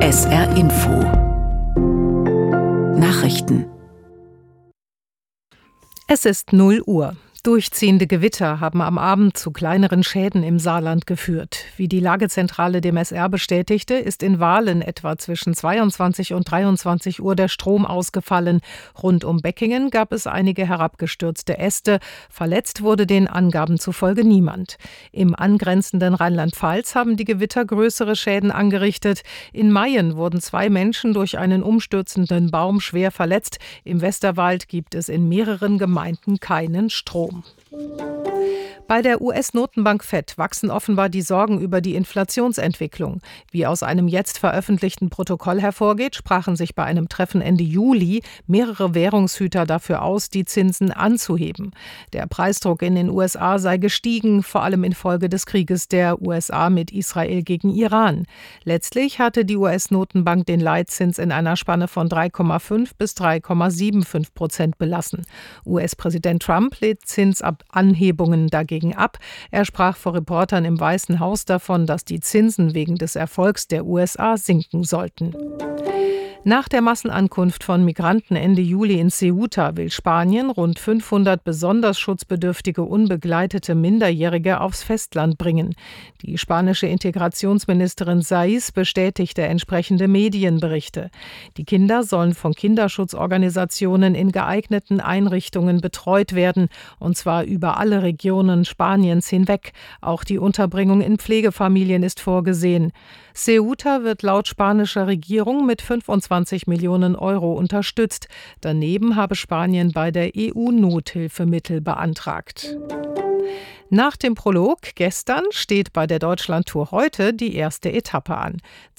SR Info Nachrichten. Es ist 0 Uhr. Durchziehende Gewitter haben am Abend zu kleineren Schäden im Saarland geführt. Wie die Lagezentrale dem SR bestätigte, ist in Wahlen etwa zwischen 22 und 23 Uhr der Strom ausgefallen. Rund um Beckingen gab es einige herabgestürzte Äste. Verletzt wurde den Angaben zufolge niemand. Im angrenzenden Rheinland-Pfalz haben die Gewitter größere Schäden angerichtet. In Mayen wurden 2 Menschen durch einen umstürzenden Baum schwer verletzt. Im Westerwald gibt es in mehreren Gemeinden keinen Strom. Bei der US-Notenbank Fed wachsen offenbar die Sorgen über die Inflationsentwicklung. Wie aus einem jetzt veröffentlichten Protokoll hervorgeht, sprachen sich bei einem Treffen Ende Juli mehrere Währungshüter dafür aus, die Zinsen anzuheben. Der Preisdruck in den USA sei gestiegen, vor allem infolge des Krieges der USA mit Israel gegen Iran. Letztlich hatte die US-Notenbank den Leitzins in einer Spanne von 3,5 bis 3,75% belassen. US-Präsident Trump lädt Zinsanhebungen dagegen ab. Er sprach vor Reportern im Weißen Haus davon, dass die Zinsen wegen des Erfolgs der USA sinken sollten. Nach der Massenankunft von Migranten Ende Juli in Ceuta will Spanien rund 500 besonders schutzbedürftige unbegleitete Minderjährige aufs Festland bringen. Die spanische Integrationsministerin Saiz bestätigte entsprechende Medienberichte. Die Kinder sollen von Kinderschutzorganisationen in geeigneten Einrichtungen betreut werden, und zwar über alle Regionen Spaniens hinweg. Auch die Unterbringung in Pflegefamilien ist vorgesehen. Ceuta wird laut spanischer Regierung mit 25 Millionen Euro unterstützt. Daneben habe Spanien bei der EU Nothilfemittel beantragt. Nach dem Prolog gestern steht bei der Deutschlandtour heute die erste Etappe an.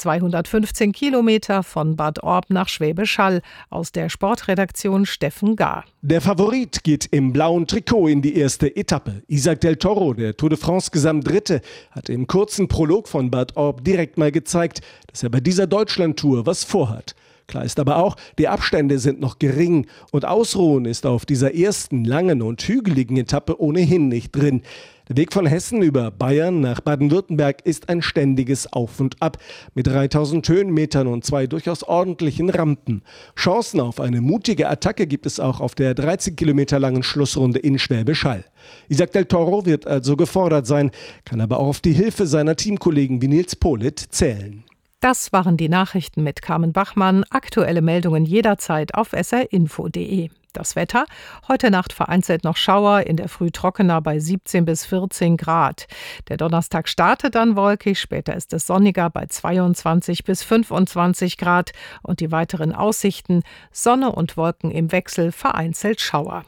215 Kilometer von Bad Orb nach Schwäbisch Hall. Aus der Sportredaktion Steffen Gahr. Der Favorit geht im blauen Trikot in die erste Etappe. Isaac del Toro, der Tour de France Gesamtdritte, hat im kurzen Prolog von Bad Orb direkt mal gezeigt, dass er bei dieser Deutschlandtour was vorhat. Klar ist aber auch, die Abstände sind noch gering und Ausruhen ist auf dieser ersten langen und hügeligen Etappe ohnehin nicht drin. Der Weg von Hessen über Bayern nach Baden-Württemberg ist ein ständiges Auf und Ab mit 3000 Höhenmetern und 2 durchaus ordentlichen Rampen. Chancen auf eine mutige Attacke gibt es auch auf der 13 Kilometer langen Schlussrunde in Schwäbisch Hall. Isaac del Toro wird also gefordert sein, kann aber auch auf die Hilfe seiner Teamkollegen wie Nils Politt zählen. Das waren die Nachrichten mit Carmen Bachmann. Aktuelle Meldungen jederzeit auf srinfo.de. Das Wetter: Heute Nacht vereinzelt noch Schauer, in der Früh trockener bei 17 bis 14 Grad. Der Donnerstag startet dann wolkig, später ist es sonniger bei 22 bis 25 Grad. Und die weiteren Aussichten: Sonne und Wolken im Wechsel, vereinzelt Schauer.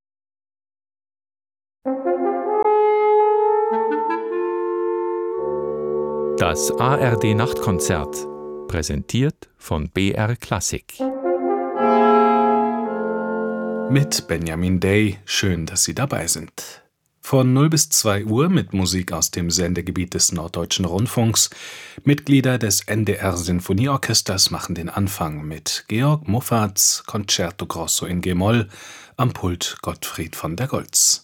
Das ARD-Nachtkonzert, präsentiert von BR Klassik. Mit Benjamin Day, schön, dass Sie dabei sind. Von 0 bis 2 Uhr mit Musik aus dem Sendegebiet des Norddeutschen Rundfunks. Mitglieder des NDR-Sinfonieorchesters machen den Anfang mit Georg Moffat's Concerto Grosso in G-Moll, am Pult Gottfried von der Goltz.